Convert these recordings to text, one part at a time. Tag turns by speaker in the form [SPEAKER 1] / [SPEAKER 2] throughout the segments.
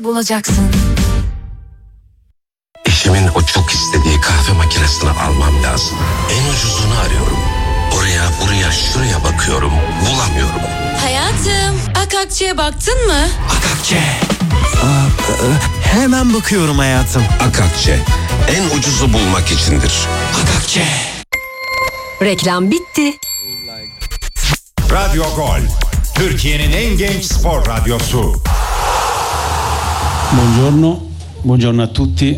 [SPEAKER 1] bulacaksın.
[SPEAKER 2] Eşimin o çok istediği kahve makinesini almam lazım. En ucuzunu arıyorum. Oraya, buraya, şuraya bakıyorum. Bulamıyorum.
[SPEAKER 1] Hayatım, Akakçe'ye baktın mı?
[SPEAKER 3] Akakçe. Hemen bakıyorum hayatım.
[SPEAKER 2] Akakçe, en ucuzu bulmak içindir.
[SPEAKER 3] Akakçe.
[SPEAKER 4] Reklam bitti.
[SPEAKER 5] Radyo Gol, Türkiye'nin en genç spor radyosu.
[SPEAKER 6] Buongiorno, buongiorno a tutti.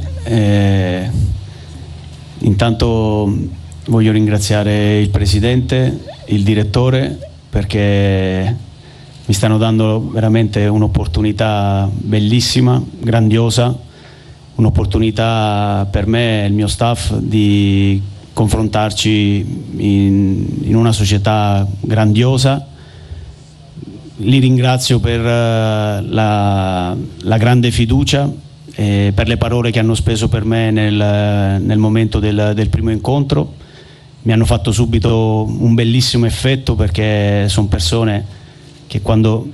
[SPEAKER 6] Intanto voglio ringraziare il presidente, il direttore, perché mi stanno dando veramente un'opportunità bellissima, grandiosa, un'opportunità per me e il mio staff di confrontarci in una società grandiosa. Li ringrazio per la grande fiducia e per le parole che hanno speso per me nel momento del primo incontro. Mi hanno fatto subito un bellissimo effetto, perché sono persone che quando...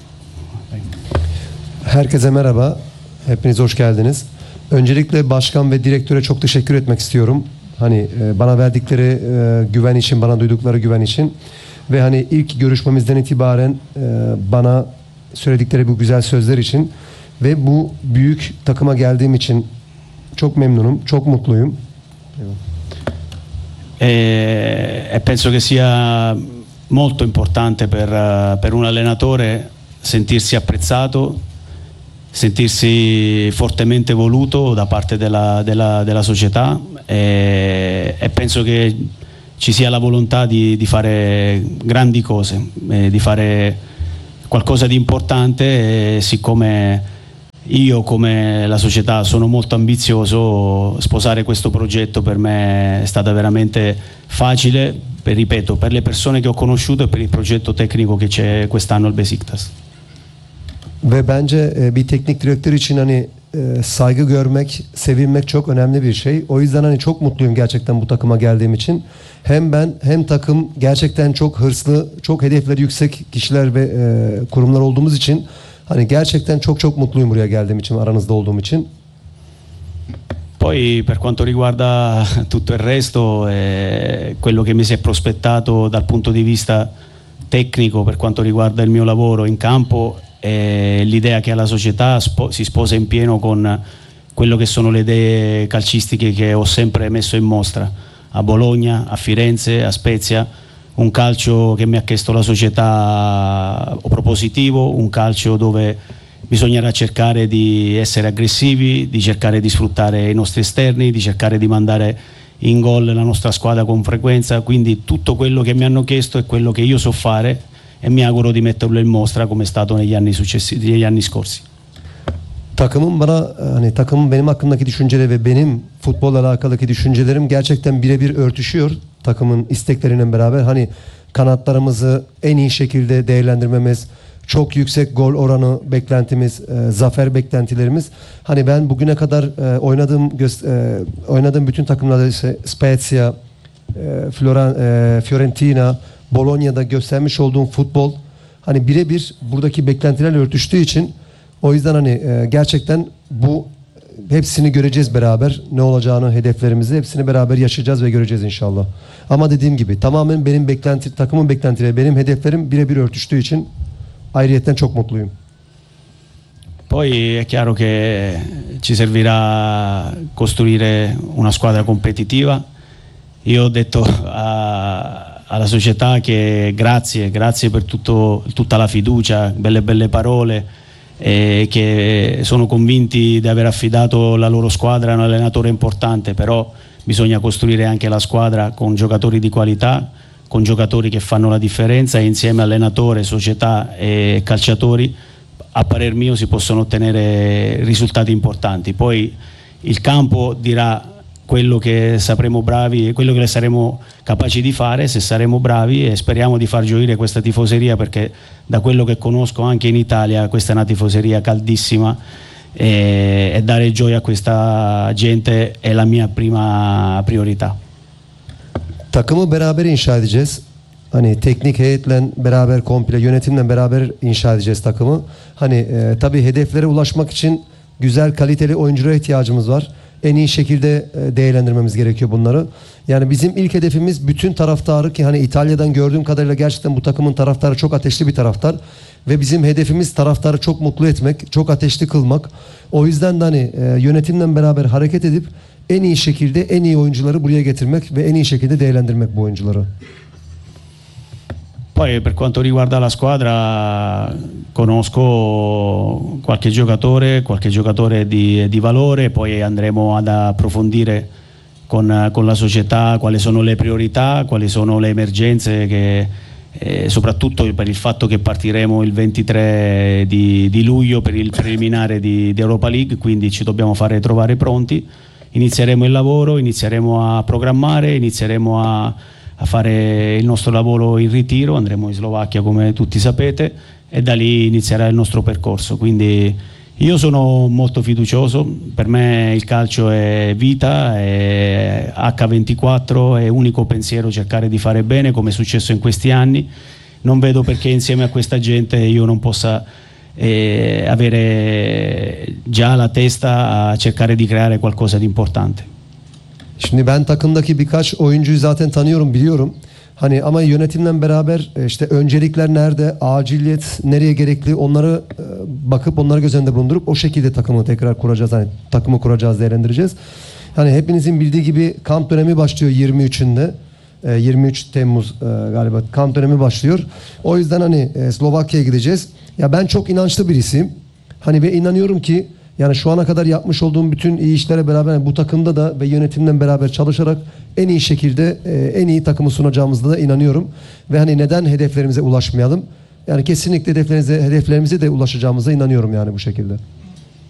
[SPEAKER 7] Herkese merhaba, hepiniz hoş geldiniz. Öncelikle başkan ve direktöre çok teşekkür etmek istiyorum. Hani bana verdikleri güven için, bana duydukları güven için ve hani ilk görüşmemizden itibaren bana söyledikleri bu güzel sözler için ve bu büyük takıma geldiğim için çok memnunum, çok mutluyum.
[SPEAKER 6] E penso che sia molto importante per un allenatore sentirsi apprezzato, sentirsi fortemente voluto da parte della società, e penso che ci sia la volontà di fare grandi cose, di fare qualcosa di importante, e siccome io come la società sono molto ambizioso, sposare questo progetto per me è stata veramente facile, ripeto, per le persone che ho conosciuto e per il progetto tecnico che c'è quest'anno al Besiktas.
[SPEAKER 7] Ve bence bir teknik direktör için hani saygı görmek, sevilmek çok önemli bir şey. O yüzden hani çok mutluyum gerçekten bu takıma geldiğim için. Hem ben hem takım gerçekten çok hırslı, çok hedefleri yüksek kişiler ve kurumlar olduğumuz için hani gerçekten çok mutluyum buraya geldiğim için, aranızda olduğum için.
[SPEAKER 6] Poi per quanto riguarda tutto il resto, quello che mi si è prospettato dal punto di vista tecnico per quanto riguarda il mio lavoro in campo, l'idea che alla società si sposa in pieno con quello che sono le idee calcistiche che ho sempre messo in mostra a Bologna, a Firenze, a Spezia. Un calcio che mi ha chiesto la società propositivo, un calcio dove bisognerà cercare di essere aggressivi, di cercare di sfruttare i nostri esterni, di cercare di mandare in gol la nostra squadra con frequenza. Quindi tutto quello che mi hanno chiesto è quello che io so fare, e mi auguro di metterlo in mostra come è stato negli anni scorsi.
[SPEAKER 7] Takımın bana hani takımın benim hakkındaki düşünceleri ve benim futbolla alakalı düşüncelerim gerçekten birebir örtüşüyor takımın isteklerinin beraber. Hani kanatlarımızı en iyi şekilde değerlendirmemiz, çok yüksek gol oranı beklentimiz, zafer beklentilerimiz. Hani ben bugüne kadar oynadığım bütün takımlarda ise Spezia, Fiorentina, Bologna'da göstermiş olduğum futbol hani birebir buradaki beklentilerle örtüştüğü için, o yüzden hani gerçekten bu hepsini göreceğiz beraber. Ne olacağını, hedeflerimizi hepsini beraber yaşayacağız ve göreceğiz inşallah. Ama dediğim gibi tamamen benim takımın beklentileri, benim hedeflerim birebir örtüştüğü için ayrıyetten çok mutluyum.
[SPEAKER 6] Poi è chiaro che ci servirà costruire una squadra competitiva. Io ho detto alla società che grazie per tutta la fiducia, belle parole, e che sono convinti di aver affidato la loro squadra a un allenatore importante, però bisogna costruire anche la squadra con giocatori di qualità, con giocatori che fanno la differenza, e insieme allenatore, società e calciatori a parer mio si possono ottenere risultati importanti. Poi il campo dirà quello che sapremo bravi e quello che saremo capaci di fare, se saremo bravi, e speriamo di far gioire questa tifoseria, perché da quello che conosco anche in Italia questa è una tifoseria caldissima, e dare gioia a questa gente è la mia prima priorità.
[SPEAKER 7] Takımı beraber inşa edeceğiz. Hani teknik heyetle beraber komple yönetimle beraber inşa edeceğiz takımı. Hani tabii hedeflere ulaşmak için güzel kaliteli oyunculara ihtiyacımız var. En iyi şekilde değerlendirmemiz gerekiyor bunları. Yani bizim ilk hedefimiz bütün taraftarı ki hani İtalya'dan gördüğüm kadarıyla gerçekten bu takımın taraftarı çok ateşli bir taraftar. Ve bizim hedefimiz taraftarı çok mutlu etmek, çok ateşli kılmak. O yüzden de hani yönetimle beraber hareket edip en iyi şekilde en iyi oyuncuları buraya getirmek ve en iyi şekilde değerlendirmek bu oyuncuları.
[SPEAKER 6] Poi per quanto riguarda la squadra conosco qualche giocatore di valore, poi andremo ad approfondire con la società quali sono le priorità, quali sono le emergenze che soprattutto per il fatto che partiremo il 23 di luglio per il preliminare di Europa League, quindi ci dobbiamo fare trovare pronti. Inizieremo il lavoro, inizieremo a programmare, inizieremo a fare il nostro lavoro in ritiro, andremo in Slovacchia come tutti sapete e da lì inizierà il nostro percorso. Quindi io sono molto fiducioso, per me il calcio è vita, è H24, è unico pensiero cercare di fare bene come è successo in questi anni. Non vedo perché insieme a questa gente io non possa avere già la testa a cercare di creare qualcosa di importante.
[SPEAKER 7] Şimdi ben takımdaki birkaç oyuncuyu zaten tanıyorum, biliyorum. Hani ama yönetimle beraber işte öncelikler nerede, aciliyet nereye gerekli onları bakıp onları göz önünde bulundurup o şekilde takımı tekrar kuracağız. Hani takımı kuracağız, değerlendireceğiz. Hani hepinizin bildiği gibi kamp dönemi başlıyor 23'ünde. 23 Temmuz galiba kamp dönemi başlıyor. O yüzden hani Slovakya'ya gideceğiz. Ya ben çok inançlı birisiyim. Hani ve inanıyorum ki yani şu ana kadar yapmış olduğum bütün iyi işlere beraber bu takımda da ve yönetimle beraber çalışarak en iyi şekilde en iyi takımı sunacağımızda da inanıyorum. Ve hani neden hedeflerimize ulaşmayalım? Yani kesinlikle hedeflerimize de ulaşacağımıza inanıyorum yani bu şekilde.